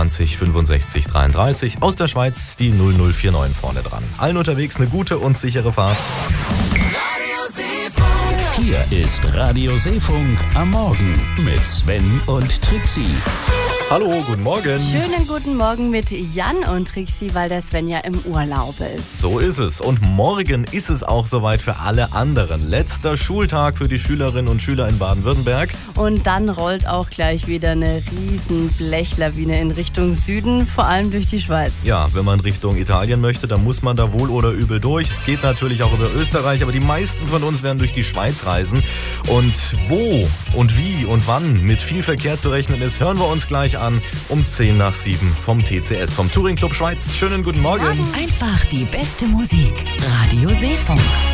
020 65 33. Aus der Schweiz die 0049 vorne dran. Allen unterwegs eine gute und sichere Fahrt. Hier ist Radio Seefunk am Morgen mit Sven und Trixie. Hallo, guten Morgen. Schönen guten Morgen mit Jan und Trixie, weil der Sven ja im Urlaub ist. So ist es. Und morgen ist es auch soweit für alle anderen. Letzter Schultag für die Schülerinnen und Schüler in Baden-Württemberg. Und dann rollt auch gleich wieder eine riesen Blechlawine in Richtung Süden, vor allem durch die Schweiz. Ja, wenn man Richtung Italien möchte, dann muss man da wohl oder übel durch. Es geht natürlich auch über Österreich, aber die meisten von uns werden durch die Schweiz reisen. Und wo und wie und wann mit viel Verkehr zu rechnen ist, hören wir uns gleich an um 10 nach 7 vom TCS, vom Touring Club Schweiz. Schönen guten Morgen. Einfach die beste Musik. Radio Seefunk.